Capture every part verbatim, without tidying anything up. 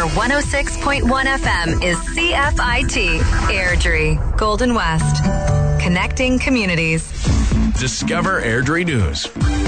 one oh six point one F M is C F I T, Airdrie, Golden West. Connecting communities. Discover Airdrie News.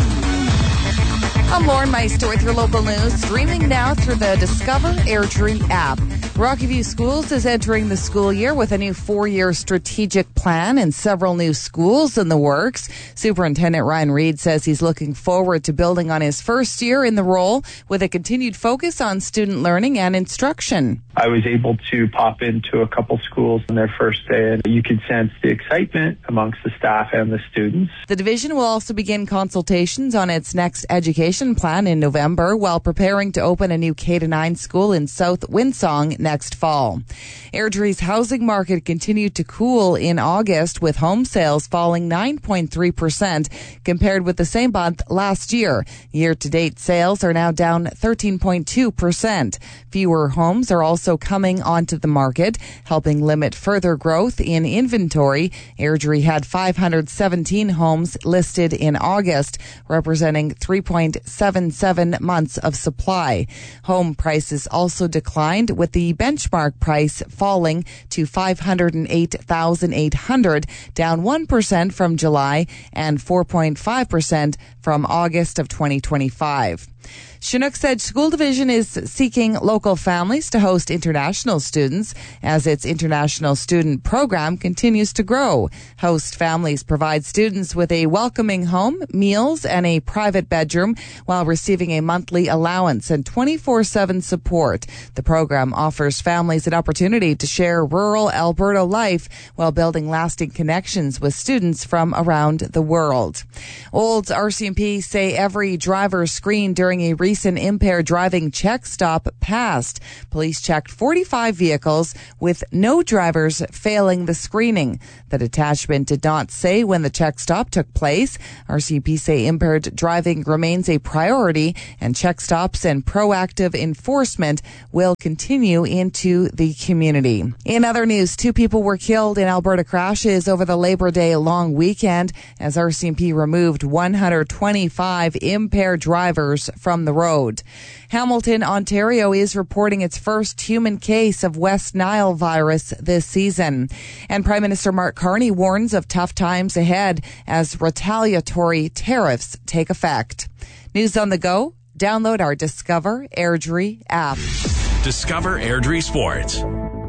I'm Lauren Meister with your local news, streaming now through the Discover Airdrie app. Rocky View Schools is entering the school year with a new four-year strategic plan and several new schools in the works. Superintendent Ryan Reed says he's looking forward to building on his first year in the role with a continued focus on student learning and instruction. I was able to pop into a couple schools on their first day, and you could sense the excitement amongst the staff and the students. The division will also begin consultations on its next education plan in November while preparing to open a new K to nine school in South Windsong next fall. Airdrie's housing market continued to cool in August, with home sales falling nine point three percent compared with the same month last year. Year-to-date sales are now down thirteen point two percent. Fewer homes are also coming onto the market, helping limit further growth in inventory. Airdrie had five hundred seventeen homes listed in August, representing three point seven seven months of supply. Home prices also declined, with the benchmark price falling to five hundred eight thousand eight hundred dollars, down one percent from July and four point five percent from August of twenty twenty-five. Chinook's Edge School Division is seeking local families to host international students as its international student program continues to grow. Host families provide students with a welcoming home, meals, and a private bedroom while receiving a monthly allowance and twenty-four seven support. The program offers families an opportunity to share rural Alberta life while building lasting connections with students from around the world. Olds R C M P say every driver screened during a recent impaired driving check stop passed. Police checked forty-five vehicles with no drivers failing the screening. The detachment did not say when the check stop took place. R C M P say impaired driving remains a priority, and check stops and proactive enforcement will continue into the community. In other news, two people were killed in Alberta crashes over the Labor Day long weekend as R C M P removed one hundred twenty-five impaired drivers from the road. Hamilton, Ontario is reporting its first human case of West Nile virus this season. And Prime Minister Mark Carney warns of tough times ahead as retaliatory tariffs take effect. News on the go? Download our Discover Airdrie app. Discover Airdrie Sports.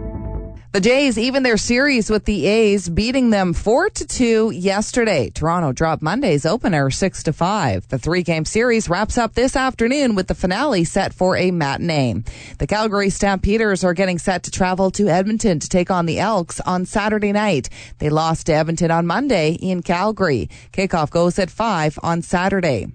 The Jays even their series with the A's, beating them four to two yesterday. Toronto dropped Monday's opener six to five. The three-game series wraps up this afternoon with the finale set for a matinee. The Calgary Stampeders are getting set to travel to Edmonton to take on the Elks on Saturday night. They lost to Edmonton on Monday in Calgary. Kickoff goes at five on Saturday.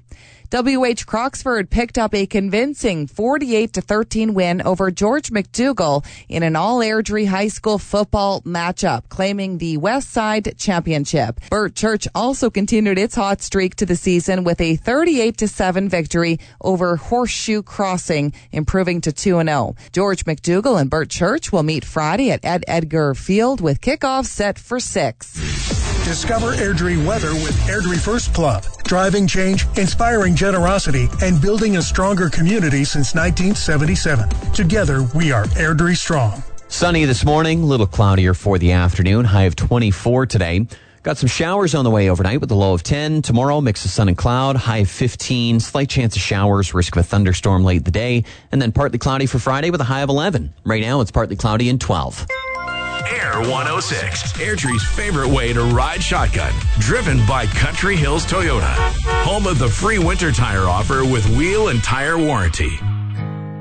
W H Croxford picked up a convincing forty-eight to thirteen win over George McDougall in an all-Airdrie high school football matchup, claiming the West Side Championship. Burt Church also continued its hot streak to the season with a thirty-eight to seven victory over Horseshoe Crossing, improving to two and oh. George McDougall and Burt Church will meet Friday at Ed Edgar Field with kickoff set for six. Discover Airdrie weather with Airdrie First Club. Driving change, inspiring generosity, and building a stronger community since nineteen seventy-seven. Together, we are Airdrie Strong. Sunny this morning, a little cloudier for the afternoon. High of twenty-four today. Got some showers on the way overnight with a low of ten. Tomorrow, mix of sun and cloud, high of fifteen. Slight chance of showers, risk of a thunderstorm late in the day. And then partly cloudy for Friday with a high of eleven. Right now, it's partly cloudy and twelve. Air one oh six, Airdrie's favorite way to ride shotgun. Driven by Country Hills Toyota. Home of the free winter tire offer with wheel and tire warranty.